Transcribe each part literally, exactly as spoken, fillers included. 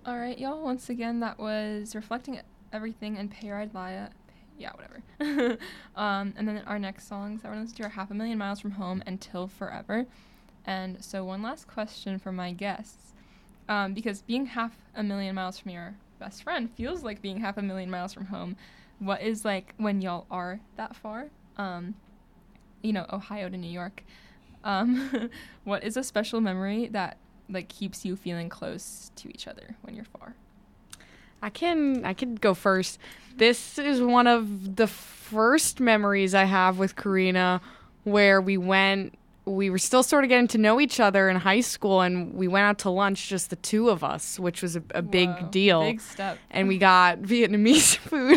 All right, y'all. Once again, that was Reflecting Everything and Pay Ride Laya. Yeah, whatever. um, and then our next songs that we're going to listen to are Half a Million Miles from Home and Till Forever. And so one last question for my guests. Um, because being half a million miles from your best friend feels like being half a million miles from home. What is, like, when y'all are that far? Um, you know, Ohio to New York. Um, what is a special memory that, like, keeps you feeling close to each other when you're far? I can I can go first. This is one of the first memories I have with Karina where we went we were still sort of getting to know each other in high school, and we went out to lunch, just the two of us, which was a, a big Whoa, deal. Big step. And we got Vietnamese food.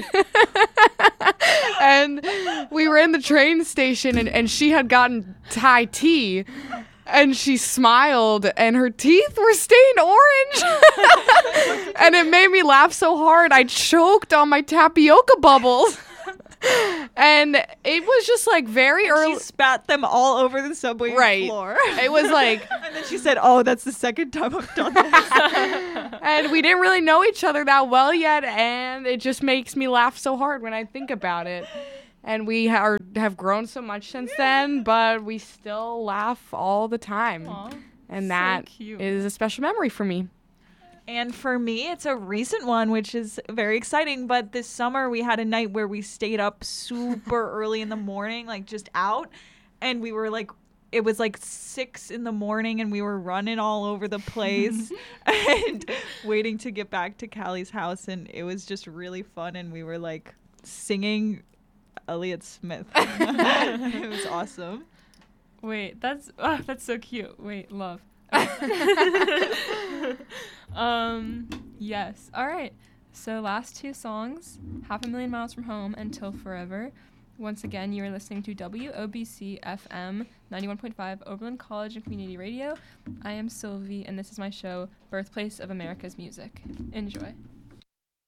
And we were in the train station, and, and she had gotten Thai tea, and she smiled, and her teeth were stained orange. And it made me laugh so hard, I choked on my tapioca bubbles. And it was just like very and early. She spat them all over the subway right. floor. It was like. And then she said, "Oh, that's the second time I've done this." And we didn't really know each other that well yet, and it just makes me laugh so hard when I think about it. And we are, have grown so much since then, but we still laugh all the time. Aww, and so that cute. is a special memory for me. And for me, it's a recent one, which is very exciting. But this summer, we had a night where we stayed up super early in the morning, like just out. And we were like, it was like six in the morning, and we were running all over the place and waiting to get back to Callie's house. And it was just really fun. And we were like singing Elliott Smith. It was awesome. Wait, that's oh, that's so cute. Wait, love. um, yes. All right. So last two songs, Half a Million Miles from Home and Till Forever. Once again, you are listening to W O B C F M ninety-one point five Oberlin College and Community Radio. I am Sylvie, and this is my show, Birthplace of America's Music. Enjoy.